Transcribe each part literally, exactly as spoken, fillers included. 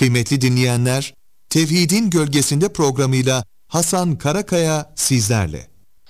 Kıymetli dinleyenler, Tevhidin Gölgesinde programıyla Hasan Karakaya sizlerle.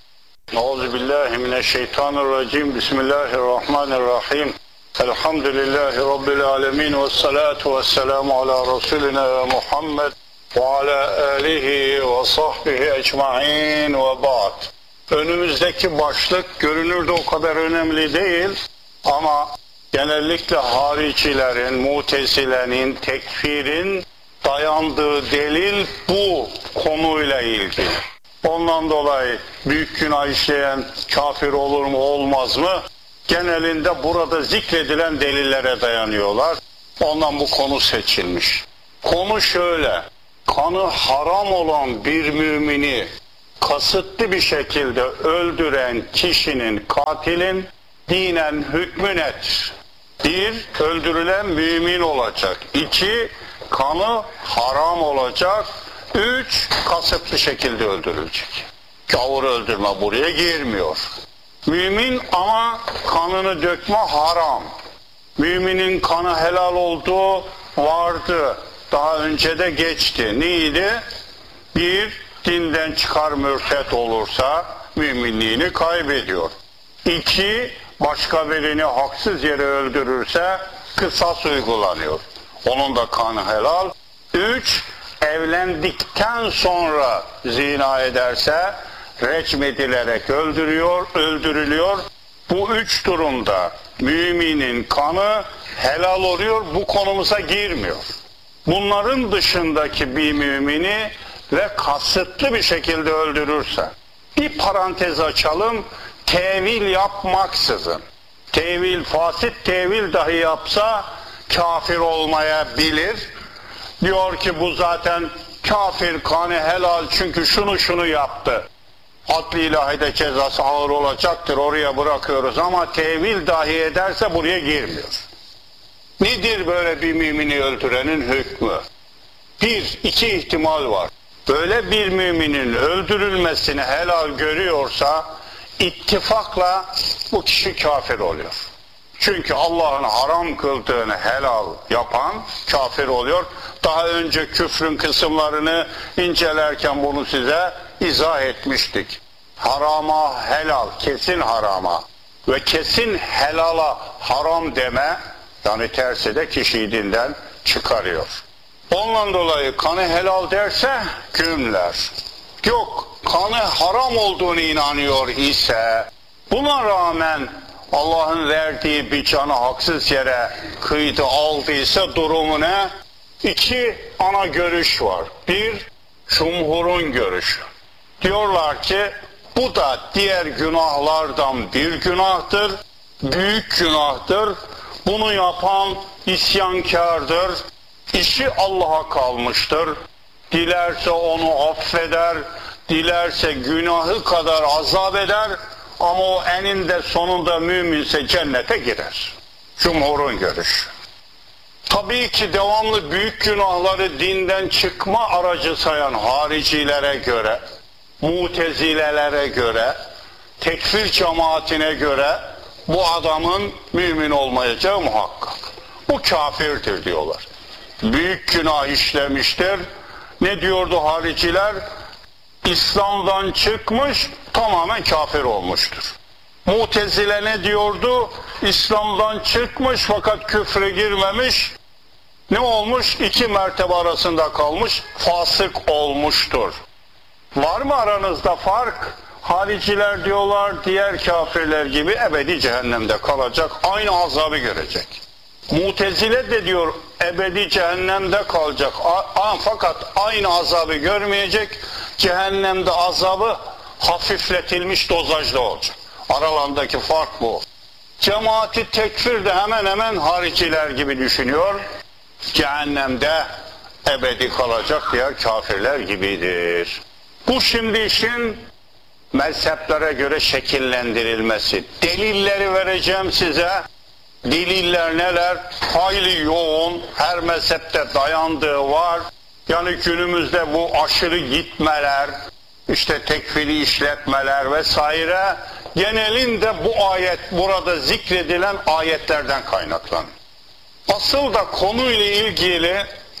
Euzubillahimineşşeytanirracim. Bismillahirrahmanirrahim. Elhamdülillahi Rabbil alemin ve salatu ve selamu ala Resulina Muhammed ve ala alihi ve sahbihi ecma'in ve ba'd. Önümüzdeki başlık görünürde o kadar önemli değil ama genellikle haricilerin, mutezilenin, tekfirin dayandığı delil bu konuyla ilgili. Ondan dolayı büyük günah işleyen kafir olur mu olmaz mı? Genelinde burada zikredilen delillere dayanıyorlar. Ondan bu konu seçilmiş. Konu şöyle: kanı haram olan bir mümini kasıtlı bir şekilde öldüren kişinin, katilin dinen hükmü nedir? Bir, öldürülen mümin olacak. İki, kanı haram olacak. Üç, kasıtlı şekilde öldürülecek. Gavur öldürme buraya girmiyor. Mümin ama kanını dökme haram. Müminin kanı helal olduğu vardı. Daha önce de geçti. Neydi? Bir, dinden çıkar mürtet olursa müminliğini kaybediyor. İki, başka birini haksız yere öldürürse kısas uygulanıyor. Onun da kanı helal. Üç, evlendikten sonra zina ederse recm edilerek öldürüyor, öldürülüyor. Bu üç durumda müminin kanı helal oluyor, bu konumuza girmiyor. Bunların dışındaki bir mümini ve kasıtlı bir şekilde öldürürse, bir parantez açalım, tevil yapmaksızın, tevil, fasit tevil dahi yapsa kafir olmayabilir. Diyor ki bu zaten kafir, kanı helal çünkü şunu şunu yaptı. Adli ilahide cezası ağır olacaktır, oraya bırakıyoruz ama tevil dahi ederse buraya girmiyor. Nedir böyle bir mümini öldürenin hükmü? Bir, iki ihtimal var. Böyle bir müminin öldürülmesini helal görüyorsa ittifakla bu kişi kafir oluyor. Çünkü Allah'ın haram kıldığını helal yapan kafir oluyor. Daha önce küfrün kısımlarını incelerken bunu size izah etmiştik. Harama helal, kesin harama ve kesin helala haram deme, yani tersi de kişiyi dinden çıkarıyor. Ondan dolayı kanı helal derse gümler. Yok, kanı haram olduğunu inanıyor ise, buna rağmen Allah'ın verdiği bir canı haksız yere kıydı, aldıysa durumu ne? İki ana görüş var. Bir, cumhurun görüşü. Diyorlar ki bu da diğer günahlardan bir günahtır, büyük günahtır. Bunu yapan isyankardır. İşi Allah'a kalmıştır. Dilerse onu affeder, dilerse günahı kadar azap eder. Ama o eninde sonunda müminse cennete girer. Cumhurun görüşü. Tabii ki devamlı büyük günahları dinden çıkma aracı sayan haricilere göre, mutezilelere göre, tekfir cemaatine göre bu adamın mümin olmayacağı muhakkak. Bu kafirdir diyorlar. Büyük günah işlemiştir. Ne diyordu hariciler? İslam'dan çıkmış, tamamen kafir olmuştur. Mutezile ne diyordu? İslam'dan çıkmış fakat küfre girmemiş. Ne olmuş? İki mertebe arasında kalmış, fasık olmuştur. Var mı aranızda fark? Hariciler diyorlar diğer kafirler gibi ebedi cehennemde kalacak, aynı azabı görecek. Mutezile de diyor ebedi cehennemde kalacak a, fakat aynı azabı görmeyecek, cehennemde azabı hafifletilmiş dozajda olacak. Aralarındaki fark bu. Cemaati tekfir de hemen hemen hariciler gibi düşünüyor. Cehennemde ebedi kalacak diğer kafirler gibidir. Bu şimdi işin mezheplere göre şekillendirilmesi. Delilleri vereceğim size. Deliller neler? Hayli yoğun, her mezhepte dayandığı var. Yani günümüzde bu aşırı gitmeler, işte tekfiri işletmeler vesaire genelinde bu ayet, burada zikredilen ayetlerden kaynaklanıyor. Asıl da konuyla ilgili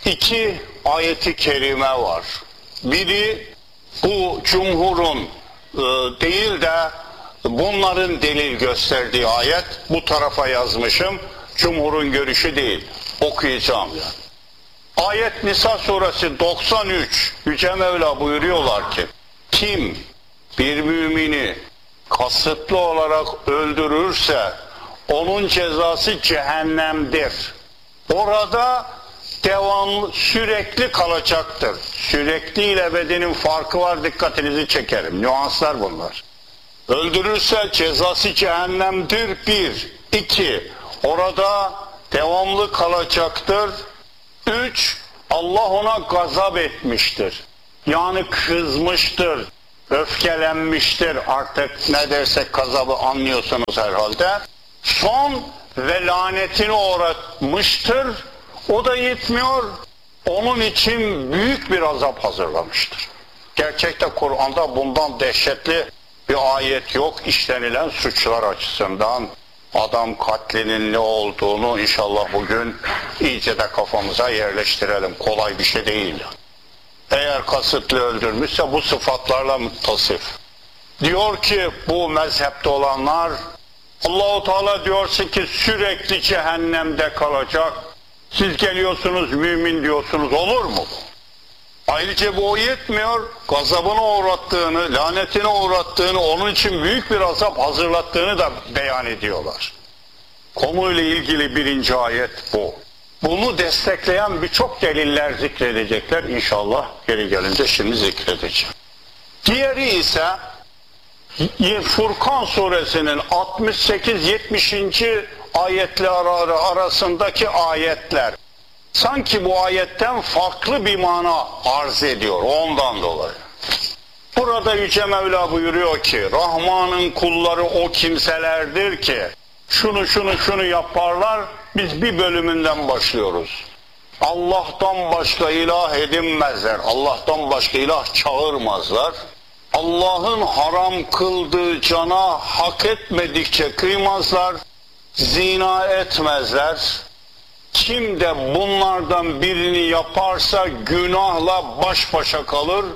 iki ayeti kerime var. Biri bu cumhurun e, değil de bunların delil gösterdiği ayet. Bu tarafa yazmışım. Cumhurun görüşü değil. Okuyacağım yani. Ayet Nisa suresi doksan üç. Yüce Mevla buyuruyorlar ki, kim bir mümini kasıtlı olarak öldürürse onun cezası cehennemdir. Orada devam sürekli kalacaktır. Sürekli ile ebedinin farkı var, dikkatinizi çekerim. Nüanslar bunlar. Öldürürse cezası cehennemdir bir. İki, orada devamlı kalacaktır. Üç, Allah ona gazap etmiştir. Yani kızmıştır, öfkelenmiştir. Artık ne dersek gazabı anlıyorsunuz herhalde. Son ve lanetini uğratmıştır. O da yetmiyor. Onun için büyük bir azap hazırlamıştır. Gerçekte Kur'an'da bundan dehşetli bir ayet yok. İşlenilen suçlar açısından adam katlinin ne olduğunu inşallah bugün iyice de kafamıza yerleştirelim. Kolay bir şey değil. Eğer kasıtlı öldürmüşse bu sıfatlarla muttasif. Diyor ki bu mezhepte olanlar, Allah-u Teala diyorsa ki sürekli cehennemde kalacak. Siz geliyorsunuz mümin diyorsunuz, olur mu? Ayrıca bu yetmiyor, gazabına uğrattığını, lanetine uğrattığını, onun için büyük bir azap hazırlattığını da beyan ediyorlar. Konuyla ilgili birinci ayet bu. Bunu destekleyen birçok deliller zikredecekler inşallah, geri gelince şimdi zikredeceğim. Diğeri ise Furkan suresinin altmış sekiz yetmişinci ayetler arasındaki ayetler. Sanki bu ayetten farklı bir mana arz ediyor ondan dolayı. Burada Yüce Mevla buyuruyor ki, Rahman'ın kulları o kimselerdir ki şunu şunu şunu yaparlar, biz bir bölümünden başlıyoruz. Allah'tan başka ilah edinmezler, Allah'tan başka ilah çağırmazlar. Allah'ın haram kıldığı cana hak etmedikçe kıymazlar, zina etmezler. Kim de bunlardan birini yaparsa günahla baş başa kalır,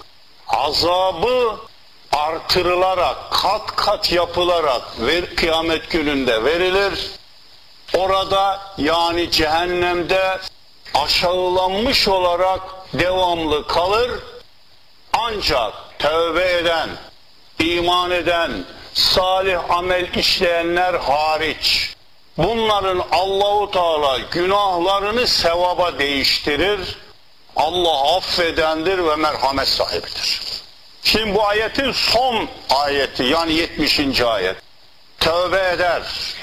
azabı artırılarak, kat kat yapılarak ver, kıyamet gününde verilir. Orada yani cehennemde aşağılanmış olarak devamlı kalır. Ancak tövbe eden, iman eden, salih amel işleyenler hariç, bunların Allah-u Teala günahlarını sevaba değiştirir. Allah affedendir ve merhamet sahibidir. Şimdi bu ayetin son ayeti, yani yetmişinci ayet. Tövbe eder,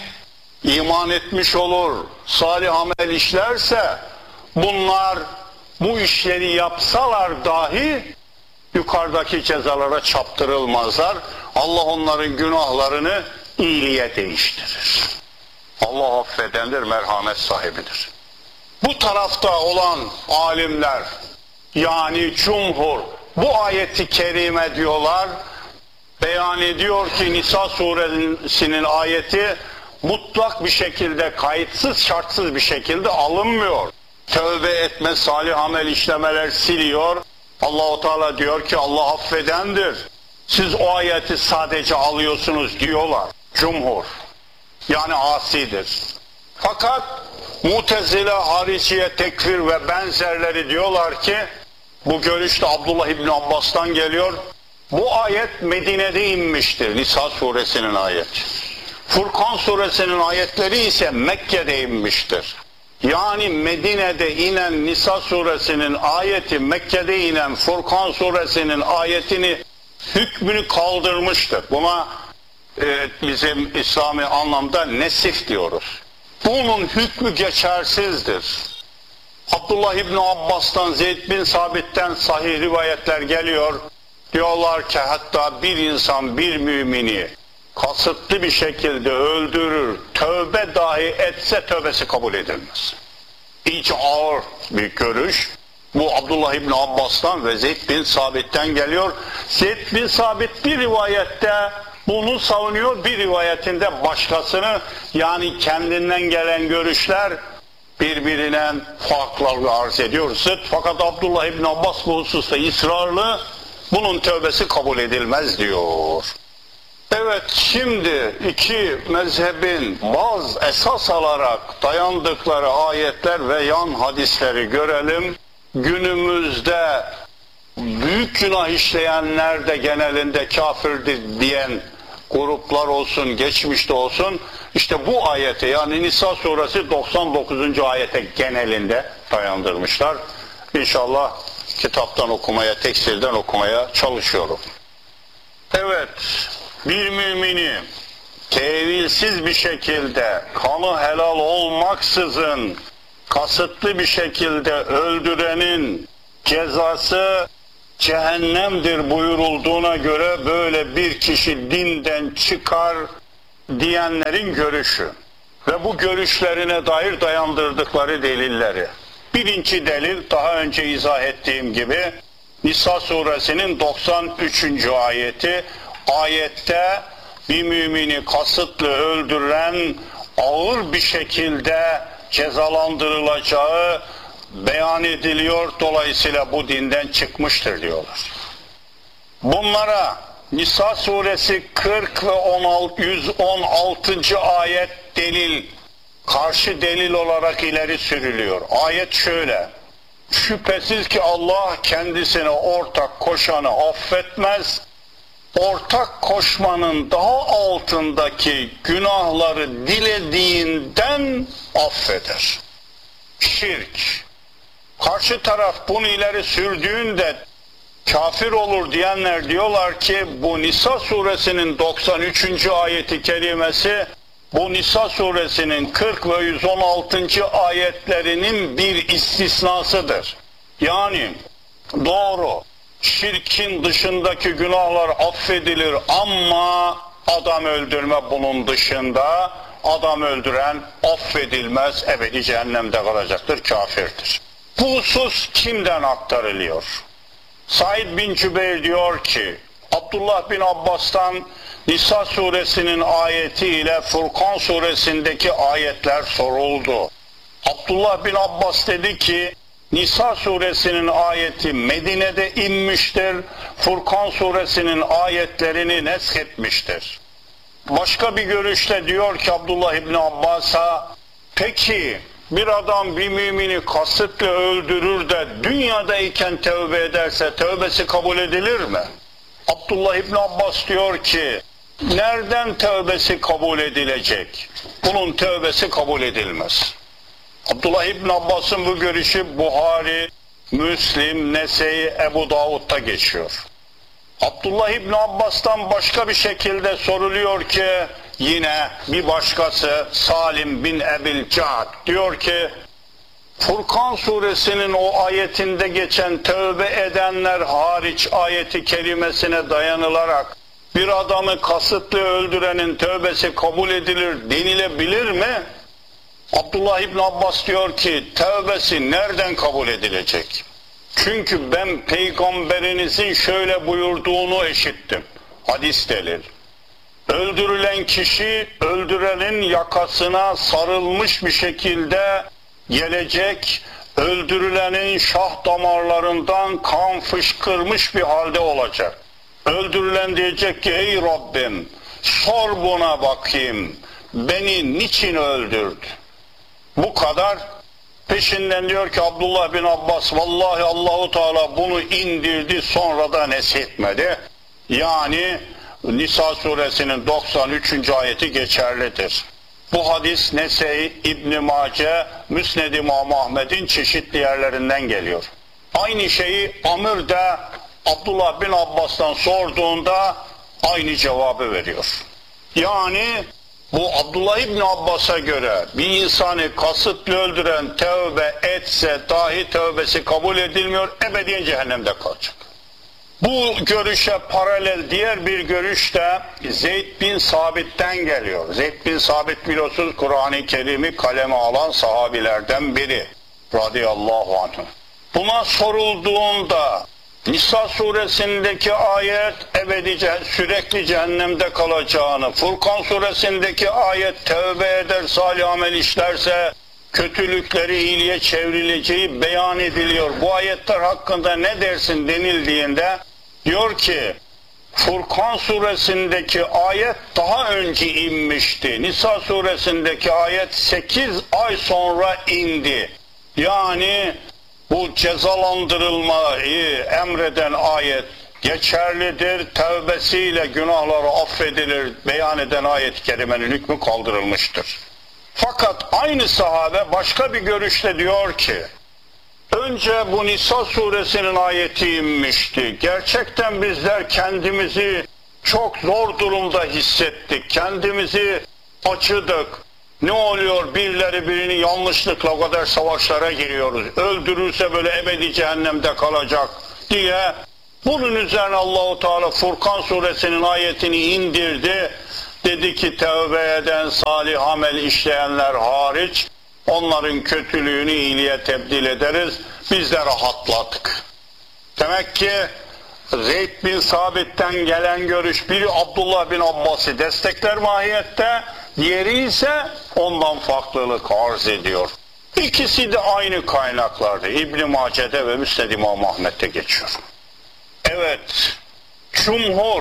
iman etmiş olur, salih amel işlerse, bunlar bu işleri yapsalar dahi yukarıdaki cezalara çaptırılmazlar. Allah onların günahlarını iyiliğe değiştirir. Allah affedendir, merhamet sahibidir. Bu tarafta olan alimler, yani cumhur, bu ayeti kerime diyorlar, beyan ediyor ki Nisa suresinin ayeti mutlak bir şekilde, kayıtsız şartsız bir şekilde alınmıyor. Tövbe etme, salih amel işlemeler siliyor. Allah-u Teala diyor ki Allah affedendir. Siz o ayeti sadece alıyorsunuz diyorlar cumhur. Yani asidir. Fakat Mutezile, Hariciye, Tekfir ve benzerleri diyorlar ki, bu görüş de Abdullah İbni Abbas'tan geliyor. Bu ayet Medine'de inmiştir. Nisa suresinin ayeti. Furkan suresinin ayetleri ise Mekke'de inmiştir. Yani Medine'de inen Nisa suresinin ayeti, Mekke'de inen Furkan suresinin ayetini, hükmünü kaldırmıştır. Buna e, bizim İslami anlamda nesih diyoruz. Bunun hükmü geçersizdir. Abdullah İbni Abbas'tan, Zeyd bin Sabit'ten sahih rivayetler geliyor. Diyorlar ki hatta bir insan bir mümini kasıtlı bir şekilde öldürür, tövbe dahi etse tövbesi kabul edilmez. İyice ağır bir görüş. Bu Abdullah İbni Abbas'tan ve Zeyd bin Sabit'ten geliyor. Zeyd bin Sabit bir rivayette bunu savunuyor, bir rivayetinde başkasını, yani kendinden gelen görüşler birbirine farklar arz ediyor, zıt. Fakat Abdullah İbni Abbas bu hususta ısrarlı, bunun tövbesi kabul edilmez diyor. Evet, şimdi iki mezhebin bazı esas alarak dayandıkları ayetler ve yan hadisleri görelim. Günümüzde büyük günah işleyenler de genelinde kafirdir diyen gruplar olsun, geçmişte olsun, işte bu ayete, yani Nisa suresi doksan dokuzuncu ayete genelinde dayandırmışlar. İnşallah kitaptan okumaya, tekstilden okumaya çalışıyorum. Evet, bir mümini tevilsiz bir şekilde kanı helal olmaksızın kasıtlı bir şekilde öldürenin cezası cehennemdir buyurulduğuna göre böyle bir kişi dinden çıkar diyenlerin görüşü ve bu görüşlerine dair dayandırdıkları delilleri. Birinci delil, daha önce izah ettiğim gibi, Nisa suresinin doksan üçüncü ayeti. Ayette bir mümini kasıtlı öldüren ağır bir şekilde cezalandırılacağı beyan ediliyor. Dolayısıyla bu dinden çıkmıştır diyorlar. Bunlara Nisa suresi kırk ve yüz on altıncı ayet delil, karşı delil olarak ileri sürülüyor. Ayet şöyle: şüphesiz ki Allah kendisine ortak koşanı affetmez, ortak koşmanın daha altındaki günahları dilediğinden affeder. Şirk. Karşı taraf bunu ileri sürdüğünde kafir olur diyenler diyorlar ki bu Nisa suresinin doksan üçüncü ayeti kerimesi bu Nisa suresinin kırk ve yüz on altıncı ayetlerinin bir istisnasıdır. Yani doğru, şirkin dışındaki günahlar affedilir ama adam öldürme bunun dışında, adam öldüren affedilmez, ebedi cehennemde kalacaktır, kafirdir. Bu husus kimden aktarılıyor? Said bin Cübeyr diyor ki, Abdullah bin Abbas'tan Nisa suresinin ayeti ile Furkan suresindeki ayetler soruldu. Abdullah bin Abbas dedi ki, Nisa suresinin ayeti Medine'de inmiştir, Furkan suresinin ayetlerini neshetmiştir. Başka bir görüşte diyor ki Abdullah İbni Abbas'a, peki bir adam bir mümini kasıtlı öldürür de dünyadayken tövbe ederse tövbesi kabul edilir mi? Abdullah İbni Abbas diyor ki, nereden tövbesi kabul edilecek? Bunun tövbesi kabul edilmez. Abdullah İbni Abbas'ın bu görüşü Buhari, Müslim, Nese'yi, Ebu Davud'da geçiyor. Abdullah İbni Abbas'tan başka bir şekilde soruluyor ki, yine bir başkası Salim bin Ebil Ca'd diyor ki, Furkan suresinin o ayetinde geçen tövbe edenler hariç ayeti kerimesine dayanılarak bir adamı kasıtlı öldürenin tövbesi kabul edilir denilebilir mi? Abdullah İbni Abbas diyor ki, tövbesi nereden kabul edilecek? Çünkü ben peygamberinizin şöyle buyurduğunu işittim. Hadis delil. Öldürülen kişi öldürenin yakasına sarılmış bir şekilde gelecek, öldürülenin şah damarlarından kan fışkırmış bir halde olacak. Öldürülen diyecek ki, ey Rabbim sor buna bakayım, beni niçin öldürdü? Bu kadar. Peşinden diyor ki Abdullah bin Abbas, vallahi Allahu Teala bunu indirdi, sonra da neshetmedi. Yani Nisa suresinin doksan üçüncü ayeti geçerlidir. Bu hadis Nese-i İbn-i Mace, Müsned-i İmam Ahmed'in çeşitli yerlerinden geliyor. Aynı şeyi Amr da Abdullah bin Abbas'tan sorduğunda aynı cevabı veriyor. Yani bu Abdullah İbni Abbas'a göre bir insanı kasıtlı öldüren tövbe etse dahi tövbesi kabul edilmiyor, ebediyen cehennemde kalacak. Bu görüşe paralel diğer bir görüş de Zeyd bin Sabit'ten geliyor. Zeyd bin Sabit biliyorsunuz Kur'an-ı Kerim'i kaleme alan sahabilerden biri radıyallahu anh. Buna sorulduğunda Nisa suresindeki ayet ebedi sürekli cehennemde kalacağını, Furkan suresindeki ayet tövbe eder, salih amel işlerse kötülükleri iyiliğe çevrileceği beyan ediliyor. Bu ayetler hakkında ne dersin denildiğinde diyor ki Furkan suresindeki ayet daha önce inmişti. Nisa suresindeki ayet sekiz ay sonra indi. Yani bu cezalandırılmayı emreden ayet geçerlidir. Tevbesiyle günahları affedilir beyan eden ayet-i kerimenin hükmü kaldırılmıştır. Fakat aynı sahabe başka bir görüşte diyor ki önce bu Nisa suresinin ayeti inmişti. Gerçekten bizler kendimizi çok zor durumda hissettik. Kendimizi acıdık. Ne oluyor? Birileri birini yanlışlıkla o kadar savaşlara giriyoruz. Öldürürse böyle ebedi cehennemde kalacak diye. Bunun üzerine Allahu Teala Furkan suresinin ayetini indirdi. Dedi ki tevbe eden, salih amel işleyenler hariç onların kötülüğünü iyiliğe tebdil ederiz. Biz de rahatladık. Demek ki Zeyd bin Sabit'ten gelen görüş biri Abdullah bin Abbas'ı destekler mahiyette, diğeri ise ondan farklılık arz ediyor. İkisi de aynı kaynaklarda İbn-i Mace'de ve Müsned İmam Ahmet'te geçiyor. Evet, cumhur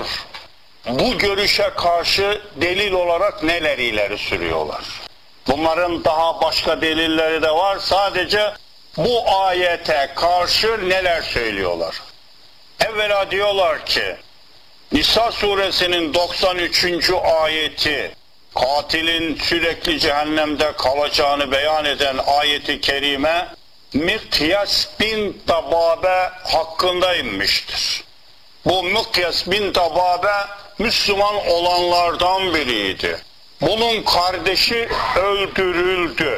bu görüşe karşı delil olarak neler ileri sürüyorlar? Bunların daha başka delilleri de var. Sadece bu ayete karşı neler söylüyorlar? Evvela diyorlar ki Nisa suresinin doksan üçüncü ayeti katilin sürekli cehennemde kalacağını beyan eden ayeti kerime Mikyas bin Tababe hakkında inmiştir. Bu Mikyas bin Tababe Müslüman olanlardan biriydi. Bunun kardeşi öldürüldü.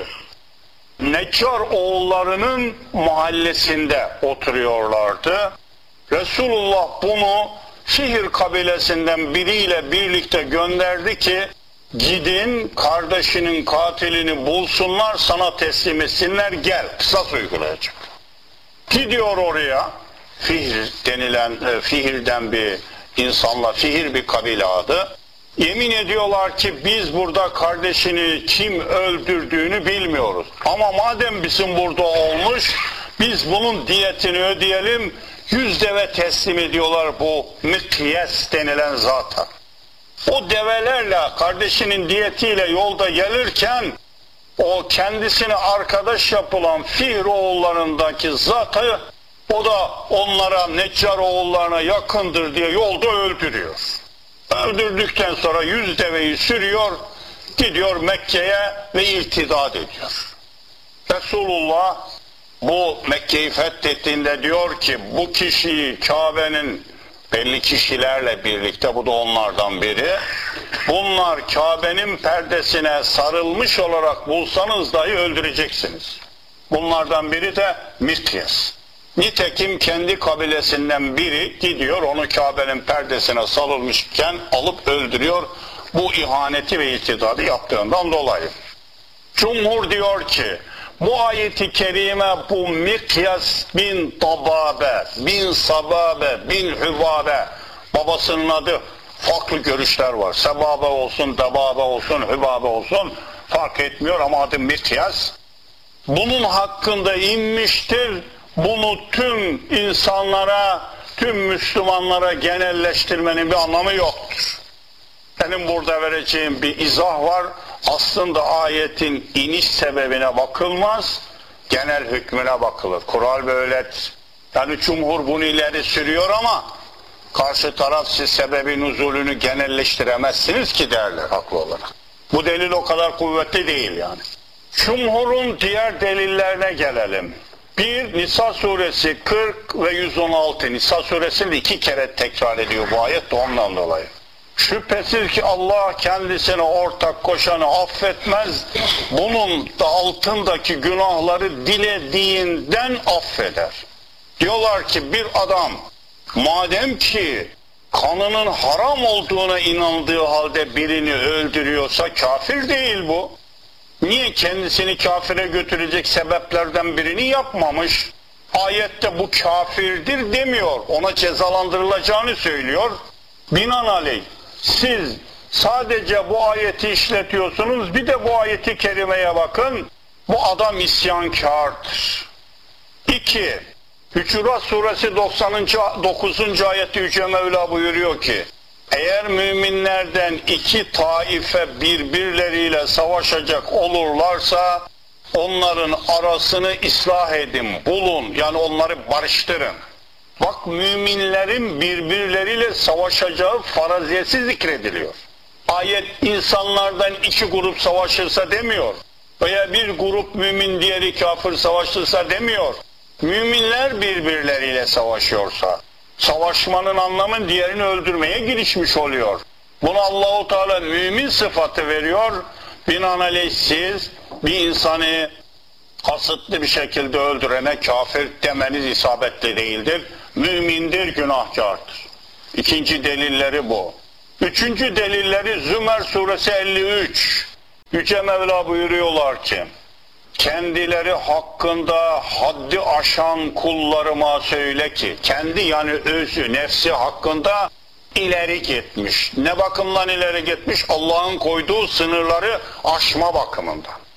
Neccar oğullarının mahallesinde oturuyorlardı. Resulullah bunu Fihr kabilesinden biriyle birlikte gönderdi ki gidin kardeşinin katilini bulsunlar, sana teslim etsinler, gel kısas uygulayacak. Gidiyor oraya, Fihr denilen Fihr'den bir insanla, Fihr bir kabile adı. Yemin ediyorlar ki biz burada kardeşini kim öldürdüğünü bilmiyoruz. Ama madem bizim burada olmuş, biz bunun diyetini ödeyelim. Yüz deve teslim ediyorlar bu Mikyas denilen zata. O develerle kardeşinin diyetiyle yolda gelirken o kendisine arkadaş yapılan Fihr oğullarındaki zatı o da onlara, Neccar oğullarına yakındır diye yolda öldürüyor. Öldürdükten sonra yüz deveyi sürüyor, gidiyor Mekke'ye ve irtidat ediyor. Resulullah bu Mekke'yi fethettiğinde diyor ki bu kişiyi Kabe'nin belli kişilerle birlikte, bu da onlardan biri, bunlar Kabe'nin perdesine sarılmış olarak bulsanız dahi öldüreceksiniz. Bunlardan biri de Mikyas. Nitekim kendi kabilesinden biri gidiyor onu Kabe'nin perdesine sarılmışken alıp öldürüyor, bu ihaneti ve itidadı yaptığından dolayı. Cumhur diyor ki bu ayeti kerime bu Mikyas bin Tababe, bin Sababe, bin Hübabe, babasının adı, farklı görüşler var. Sebabe olsun, Tababe olsun, Hübabe olsun fark etmiyor ama adı Mikyas. Bunun hakkında inmiştir. Bunu tüm insanlara, tüm Müslümanlara genelleştirmenin bir anlamı yoktur. Benim burada vereceğim bir izah var. Aslında ayetin iniş sebebine bakılmaz, genel hükmüne bakılır. Kural böyledir. Yani cumhur bunu ileri sürüyor ama karşı taraf siz sebebi nuzulünü genelleştiremezsiniz ki derler haklı olarak. Bu delil o kadar kuvvetli değil yani. Cumhurun diğer delillerine gelelim. Bir, Nisa suresi kırk ve yüz on altı. Nisa suresinde iki kere tekrar ediyor bu ayet de ondan dolayı. Şüphesiz ki Allah kendisine ortak koşanı affetmez. Bunun da altındaki günahları dilediğinden affeder. Diyorlar ki bir adam madem ki kanının haram olduğuna inandığı halde birini öldürüyorsa kafir değil bu. Niye kendisini kafire götürecek sebeplerden birini yapmamış? Ayette bu kafirdir demiyor. Ona cezalandırılacağını söylüyor. Binaenaleyh siz sadece bu ayeti işletiyorsunuz. Bir de bu ayeti kerimeye bakın. Bu adam isyankardır. İki, Hücurat suresi doksan dokuzuncu ayeti Yüce Mevla buyuruyor ki, eğer müminlerden iki taife birbirleriyle savaşacak olurlarsa onların arasını ıslah edin, bulun, yani onları barıştırın. Bak, müminlerin birbirleriyle savaşacağı faraziyeti zikrediliyor. Ayet insanlardan iki grup savaşırsa demiyor. Veya bir grup mümin diğeri kafir savaşırsa demiyor. Müminler birbirleriyle savaşıyorsa, savaşmanın anlamı diğerini öldürmeye girişmiş oluyor. Buna Allah-u Teala mümin sıfatı veriyor. Binaenaleyh siz bir insanı kasıtlı bir şekilde öldürene kafir demeniz isabetli değildir. Mümindir, günahkardır. İkinci delilleri bu. Üçüncü delilleri Zümer suresi elli üç. Yüce Mevla buyuruyorlar ki, kendileri hakkında haddi aşan kullarıma söyle ki, kendi yani özü, nefsi hakkında ileri gitmiş. Ne bakımdan ileri gitmiş? Allah'ın koyduğu sınırları aşma bakımından.